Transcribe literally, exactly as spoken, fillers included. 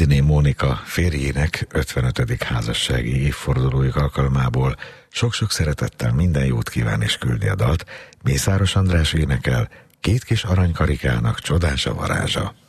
Lindiné Mónika férjének ötvenötödik házassági évfordulójuk alkalmából sok-sok szeretettel minden jót kíván és küldi a dalt. Mészáros András énekel, Két kis aranykarikának csodás a varázsa.